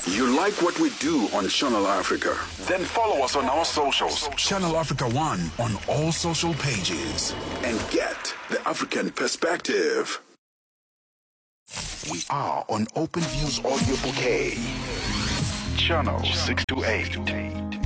You like what we do on Channel Africa? Then follow us on our socials. Channel Africa 1 on all social pages. And get the African perspective. We are on Open Views Audio Bouquet. Channel 628.